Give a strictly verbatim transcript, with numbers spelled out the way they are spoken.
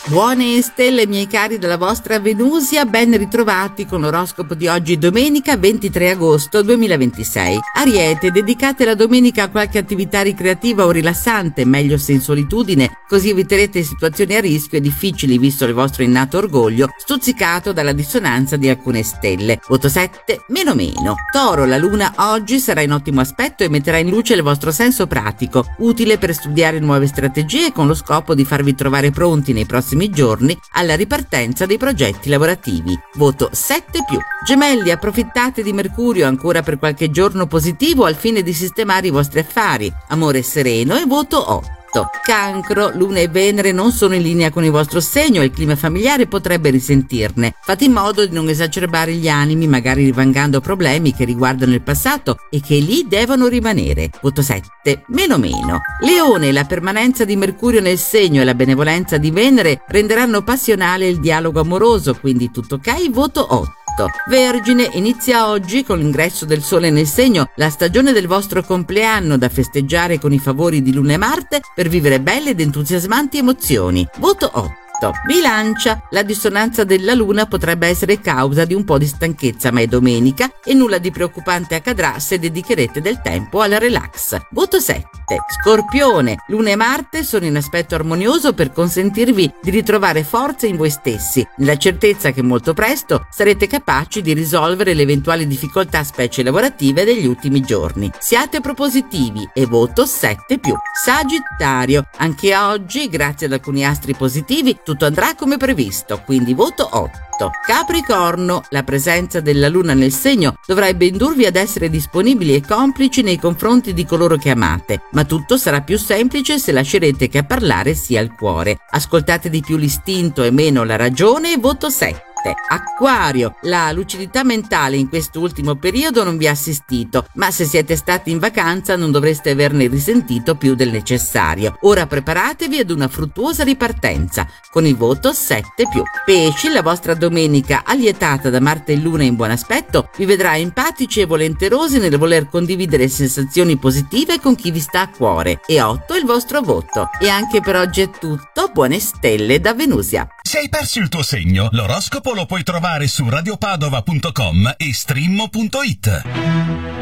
Buone stelle miei cari della vostra Venusia, ben ritrovati con l'oroscopo di oggi domenica ventitré agosto duemilaventisei. Ariete, dedicate la domenica a qualche attività ricreativa o rilassante, meglio se in solitudine, così eviterete situazioni a rischio e difficili visto il vostro innato orgoglio, stuzzicato dalla dissonanza di alcune stelle. Voto sette, meno meno. Toro, la luna oggi sarà in ottimo aspetto e metterà in luce il vostro senso pratico, utile per studiare nuove strategie con lo scopo di farvi trovare pronti nei prossimi giorni alla ripartenza dei progetti lavorativi. Voto sette più. Gemelli, approfittate di Mercurio ancora per qualche giorno positivo al fine di sistemare i vostri affari. Amore sereno e voto otto. Cancro, Luna e Venere non sono in linea con il vostro segno e il clima familiare potrebbe risentirne. Fate in modo di non esacerbare gli animi, magari rivangando problemi che riguardano il passato e che lì devono rimanere. Voto sette, meno meno. Leone, la permanenza di Mercurio nel segno e la benevolenza di Venere renderanno passionale il dialogo amoroso, quindi tutto ok, voto otto. Vergine, inizia oggi con l'ingresso del Sole nel segno la stagione del vostro compleanno da festeggiare con i favori di Luna e Marte per vivere belle ed entusiasmanti emozioni. Voto otto. Bilancia, la dissonanza della luna potrebbe essere causa di un po' di stanchezza, ma è domenica e nulla di preoccupante accadrà se dedicherete del tempo al relax. Voto sette. Scorpione, Luna e Marte sono in aspetto armonioso per consentirvi di ritrovare forze in voi stessi, nella certezza che molto presto sarete capaci di risolvere le eventuali difficoltà specie lavorative degli ultimi giorni. Siate propositivi e voto sette più. Sagittario, anche oggi, grazie ad alcuni astri positivi, tutto andrà come previsto, quindi voto otto. Capricorno, la presenza della luna nel segno dovrebbe indurvi ad essere disponibili e complici nei confronti di coloro che amate, ma tutto sarà più semplice se lascerete che a parlare sia il cuore. Ascoltate di più l'istinto e meno la ragione e voto sette. Acquario, la lucidità mentale in quest'ultimo periodo non vi ha assistito, ma se siete stati in vacanza non dovreste averne risentito più del necessario. Ora preparatevi ad una fruttuosa ripartenza con il voto sette più. Pesci, la vostra domenica allietata da Marte e Luna in buon aspetto vi vedrà empatici e volenterosi nel voler condividere sensazioni positive con chi vi sta a cuore. E otto è il vostro voto. E anche per oggi è tutto. Buone stelle da Venusia. Se hai perso il tuo segno, l'oroscopo lo puoi trovare su radiopadova punto com e streammo punto it.